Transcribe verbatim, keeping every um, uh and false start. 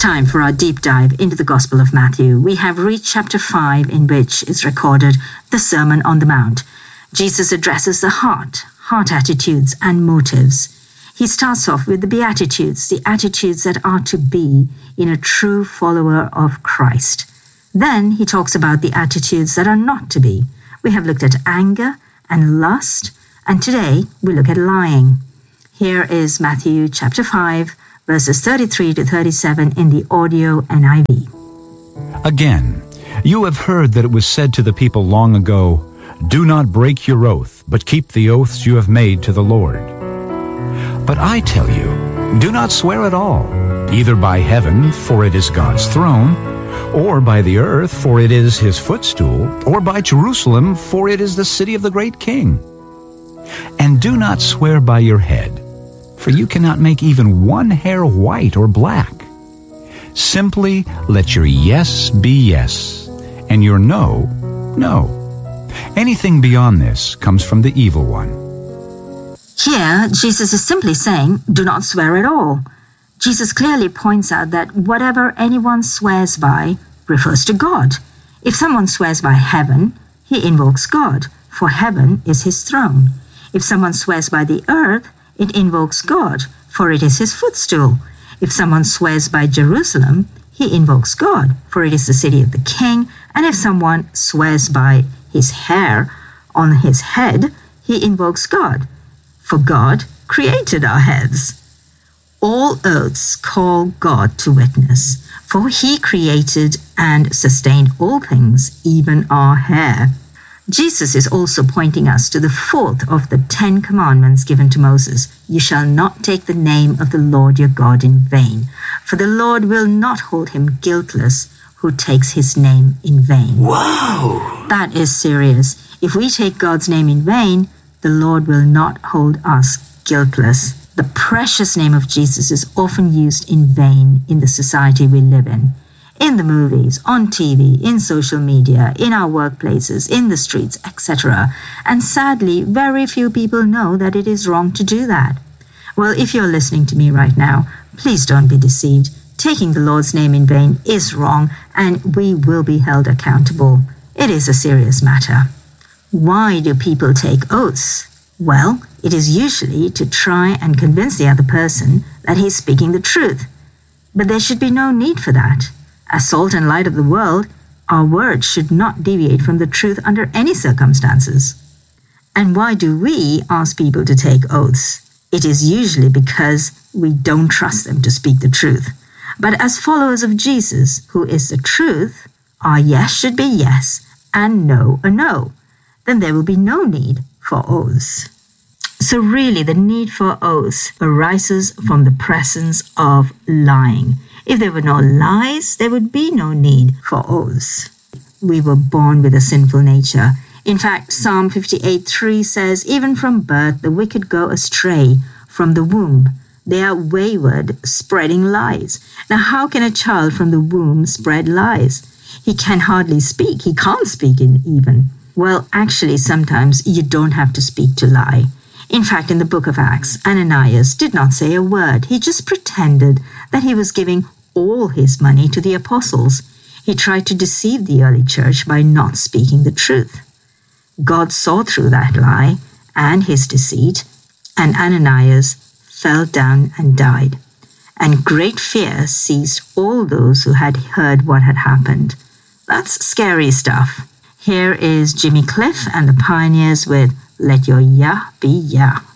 time for our deep dive into the Gospel of Matthew. We have reached chapter five, in which is recorded the Sermon on the Mount. Jesus addresses the heart, heart attitudes and motives. He starts off with the Beatitudes, the attitudes that are to be in a true follower of Christ. Then he talks about the attitudes that are not to be. We have looked at anger and lust, and today we look at lying. Here is Matthew chapter five, verses thirty-three to thirty-seven in the audio N I V. Again, you have heard that it was said to the people long ago, "Do not break your oath, but keep the oaths you have made to the Lord." But I tell you, do not swear at all, either by heaven, for it is God's throne, or by the earth, for it is his footstool, or by Jerusalem, for it is the city of the great king. And do not swear by your head, for you cannot make even one hair white or black. Simply let your yes be yes, and your no, no. Anything beyond this comes from the evil one. Here, Jesus is simply saying, do not swear at all. Jesus clearly points out that whatever anyone swears by refers to God. If someone swears by heaven, he invokes God, for heaven is his throne. If someone swears by the earth, it invokes God, for it is his footstool. If someone swears by Jerusalem, he invokes God, for it is the city of the king. And if someone swears by his hair on his head, he invokes God, for God created our heads. All oaths call God to witness, for he created and sustained all things, even our hair. Jesus is also pointing us to the fourth of the Ten Commandments given to Moses. You shall not take the name of the Lord your God in vain, for the Lord will not hold him guiltless who takes his name in vain. Wow! That is serious. If we take God's name in vain, the Lord will not hold us guiltless. The precious name of Jesus is often used in vain in the society we live in. In the movies, on T V, in social media, in our workplaces, in the streets, et cetera. And sadly, very few people know that it is wrong to do that. Well, if you're listening to me right now, please don't be deceived. Taking the Lord's name in vain is wrong, and we will be held accountable. It is a serious matter. Why do people take oaths? Well, it is usually to try and convince the other person that he's speaking the truth. But there should be no need for that. As salt and light of the world, our words should not deviate from the truth under any circumstances. And why do we ask people to take oaths? It is usually because we don't trust them to speak the truth. But as followers of Jesus, who is the truth, our yes should be yes and no a no. Then there will be no need for oaths. So really, the need for oaths arises from the presence of lying. If there were no lies, there would be no need for oaths. We were born with a sinful nature. In fact, Psalm fifty-eight three says, even from birth the wicked go astray from the womb. They are wayward, spreading lies. Now, how can a child from the womb spread lies? He can hardly speak. He can't speak in even. Well, actually, sometimes you don't have to speak to lie. In fact, in the book of Acts, Ananias did not say a word. He just pretended that he was giving all his money to the apostles. He tried to deceive the early church by not speaking the truth. God saw through that lie and his deceit, and Ananias fell down and died. And great fear seized all those who had heard what had happened. That's scary stuff. Here is Jimmy Cliff and the Pioneers with Let Your Yeah Be Yeah.